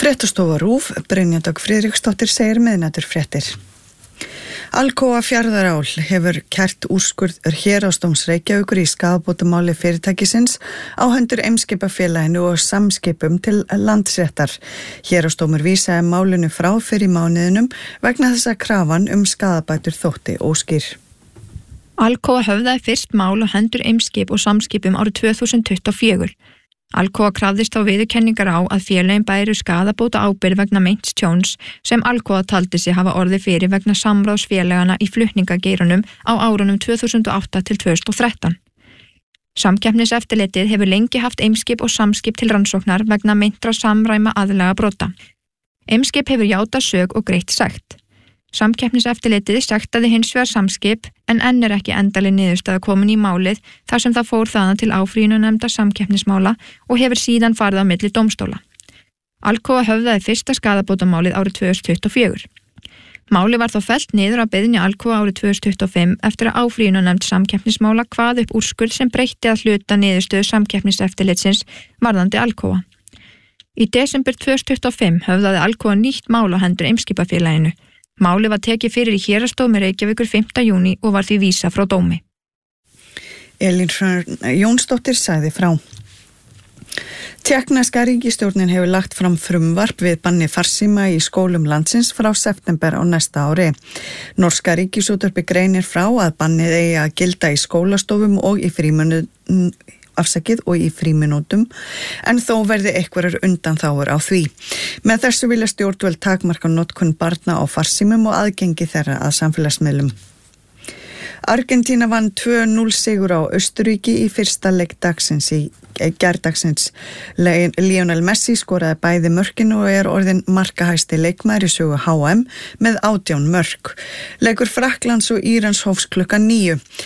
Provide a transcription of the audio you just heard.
Fréttastofa RÚV, Brynja Dögg Friðriksdóttir segir miðnæturfréttir. Alcoa Fjarðarál hefur kært úrskurð Héraðsdóms Reykjavíkur í skaðabótamáli fyrirtækisins á hendur Eimskipafélaginu og Samskipum til Landsréttar. Héraðsdómur vísaði málinu frá fyrr í mánuðinum vegna þess að krafan skaðabætur þótti óskýr. Alcoa höfðaði fyrst mál á hendur Eimskip og Samskipum árið 2024. Alcoa krafðist á viðurkenningar á að félögin bæru skaðabóta ábyrgð vegna meints tjóns sem Alcoa taldi sig hafa orðið fyrir vegna samráðsfélagana í flutningageirunum á árunum 2008 til 2013. Samkeppniseftirlitið hefur lengi haft Eimskip og Samskip til rannsóknar vegna meintra samræma aðlaga brota. Eimskip hefur játað sök og greitt sekt. Samkeppniseftirlitið sektaði hins vegar Samskip en enn ekki endaleg niðurstaða komin í málið þar sem það fór þaðan til áfrýjunarnefndar samkeppnismála og hefur síðan farið á milli dómstóla. Alcoa höfðaði fyrsta skaðabótamálið árið 2024. Málið var þó fellt niður að beiðni Alcoa árið 2025 eftir að áfrýjunarnefnd samkeppnismála kvað upp úrskurð sem breytti að hluta niðurstöðu samkeppniseftirlitsins varðandi Alcoa. Í desember 2025 höfðaði Alcoa nýtt mál á hendur Eimskipafélaginu. Málið var tekið fyrir í Héraðsdómi Reykjavíkur 5. júní og var því vísað frá dómi. Elín Jónsdóttir sagði frá. Tékkneska ríkisstjórnin hefur lagt fram frumvarp við banni farsíma í skólum landsins frá september á næsta ári. Norska ríkisútvarpið greinir frá að bannið eigi að gilda í skólastofum og í frímínútum, en þó verði einhverjar undanþágur á því. Með þessu vilja stjórnvöld takmarka notkun barna á farsímum og aðgengi þeirra að samfélagsmiðlum. Argentína vann 2-0 sigur á Austurríki í fyrsta leik dagsins í gærdagsins. Lionel Messi skoraði bæði mörkin og orðinn markahæsti leikmaður í sögu HM með 18 mörk. Leikur Frakklands og Írans hófst klukkan 9.